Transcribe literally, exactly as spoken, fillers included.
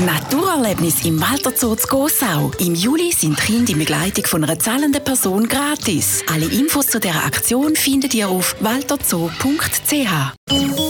Naturerlebnis im Walter Zoo zu Gossau. Im Juli sind Kinder in Begleitung von einer zahlenden Person gratis. Alle Infos zu dieser Aktion findet ihr auf walterzoo punkt c h.